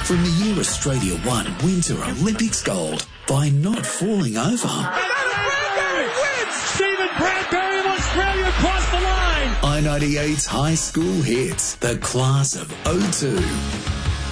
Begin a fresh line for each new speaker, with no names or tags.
from the year Australia won Winter Olympics gold by not falling over.
Stephen Bradbury of Australia crossed the line.
I-98's high school hits, the class of '02.